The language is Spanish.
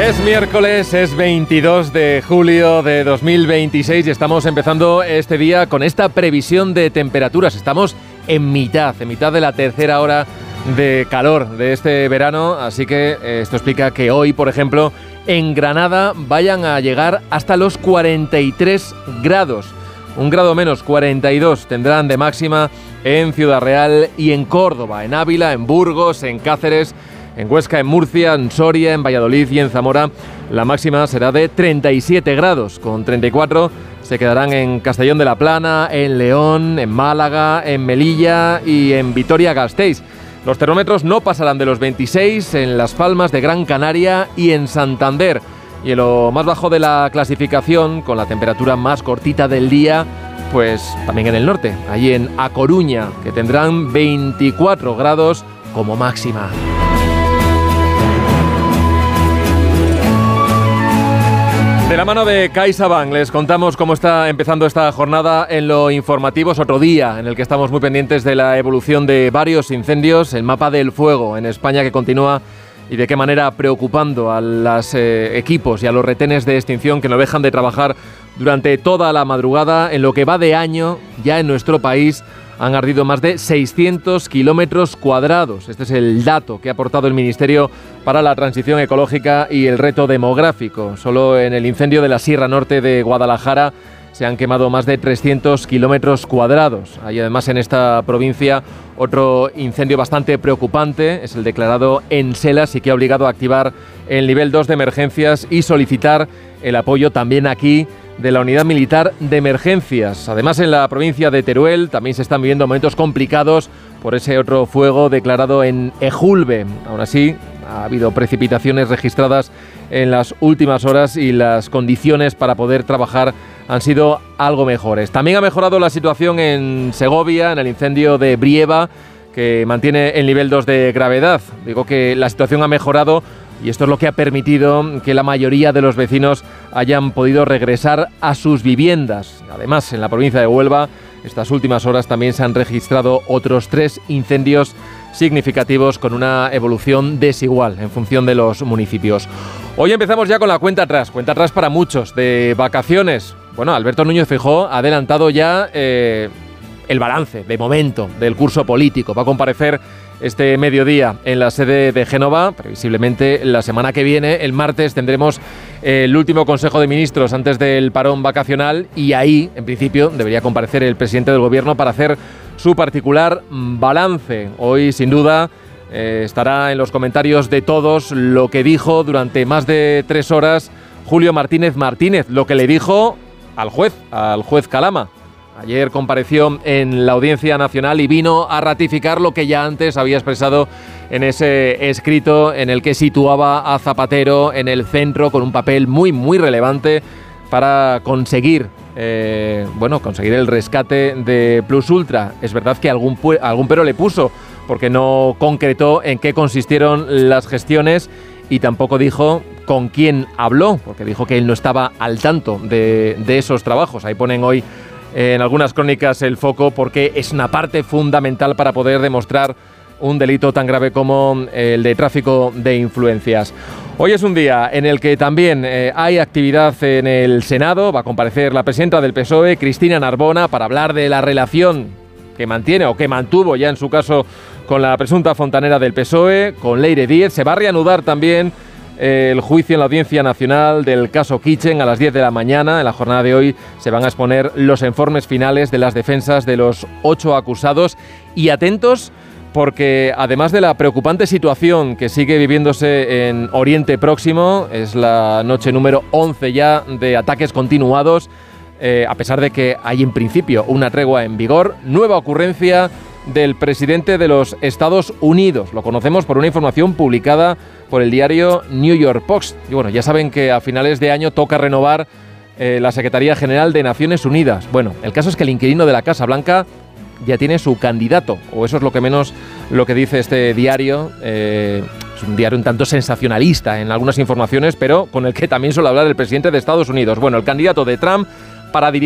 Es miércoles, es 22 de julio de 2026 y estamos empezando este día con esta previsión de temperaturas. Estamos en mitad de la tercera hora de calor de este verano, así que esto explica que hoy, por ejemplo, en Granada vayan a llegar hasta los 43 grados. Un grado menos, 42 tendrán de máxima en Ciudad Real y en Córdoba, en Ávila, en Burgos, en Cáceres, en Huesca, en Murcia, en Soria, en Valladolid y en Zamora. La máxima será de 37 grados, con 34 se quedarán en Castellón de la Plana, en León, en Málaga, en Melilla y en Vitoria-Gasteiz. Los termómetros no pasarán de los 26 en Las Palmas de Gran Canaria y en Santander. Y en lo más bajo de la clasificación, con la temperatura más cortita del día, pues también en el norte, allí en A Coruña, que tendrán 24 grados como máxima. De la mano de CaixaBank les contamos cómo está empezando esta jornada en lo informativo. Es otro día en el que estamos muy pendientes de la evolución de varios incendios, el mapa del fuego en España que continúa y de qué manera preocupando a los equipos y a los retenes de extinción que no dejan de trabajar durante toda la madrugada. En lo que va de año, ya en nuestro país han ardido más de 600 kilómetros cuadrados. Este es el dato que ha aportado el Ministerio para la Transición Ecológica y el Reto Demográfico. Solo en el incendio de la Sierra Norte de Guadalajara se han quemado más de 300 kilómetros cuadrados. Hay además en esta provincia otro incendio bastante preocupante, es el declarado en Selas y que ha obligado a activar el nivel 2 de emergencias y solicitar el apoyo también aquí de la Unidad Militar de Emergencias. Además, en la provincia de Teruel también se están viviendo momentos complicados por ese otro fuego declarado en Ejulbe. Aún así, ha habido precipitaciones registradas en las últimas horas y las condiciones para poder trabajar han sido algo mejores. También ha mejorado la situación en Segovia, en el incendio de Brieva, que mantiene el nivel 2 de gravedad. Digo que la situación ha mejorado y esto es lo que ha permitido que la mayoría de los vecinos hayan podido regresar a sus viviendas. Además, en la provincia de Huelva, estas últimas horas también se han registrado otros 3 incendios significativos con una evolución desigual en función de los municipios. Hoy empezamos ya con la cuenta atrás para muchos, de vacaciones. Bueno, Alberto Núñez Feijóo ha adelantado ya el balance, de momento, del curso político. Va a comparecer este mediodía en la sede de Génova. Previsiblemente la semana que viene, el martes, tendremos el último Consejo de Ministros antes del parón vacacional y ahí, en principio, debería comparecer el presidente del Gobierno para hacer su particular balance. Hoy, sin duda, estará en los comentarios de todos lo que dijo durante más de 3 horas Julio Martínez, lo que le dijo al juez Calama. Ayer compareció en la Audiencia Nacional y vino a ratificar lo que ya antes había expresado en ese escrito en el que situaba a Zapatero en el centro con un papel muy, muy relevante para conseguir el rescate de Plus Ultra. Es verdad que algún pero le puso porque no concretó en qué consistieron las gestiones y tampoco dijo con quién habló, porque dijo que él no estaba al tanto de esos trabajos. Ahí ponen hoy en algunas crónicas el foco porque es una parte fundamental para poder demostrar un delito tan grave como el de tráfico de influencias. Hoy es un día en el que también hay actividad en el Senado. Va a comparecer la presidenta del PSOE, Cristina Narbona, para hablar de la relación que mantiene o que mantuvo ya en su caso con la presunta fontanera del PSOE, con Leire Díez. Se va a reanudar también el juicio en la Audiencia Nacional del caso Kitchen a las 10 de la mañana. En la jornada de hoy se van a exponer los informes finales de las defensas de los 8 acusados. Y atentos, porque además de la preocupante situación que sigue viviéndose en Oriente Próximo, es la noche número 11 ya de ataques continuados, a pesar de que hay en principio una tregua en vigor, nueva ocurrencia del presidente de los Estados Unidos. Lo conocemos por una información publicada por el diario New York Post. Y bueno, ya saben que a finales de año toca renovar la Secretaría General de Naciones Unidas. Bueno, el caso es que el inquilino de la Casa Blanca ya tiene su candidato, o eso es lo que menos lo que dice este diario. Es un diario un tanto sensacionalista en algunas informaciones, pero con el que también suele hablar el presidente de Estados Unidos. Bueno, el candidato de Trump para dirigir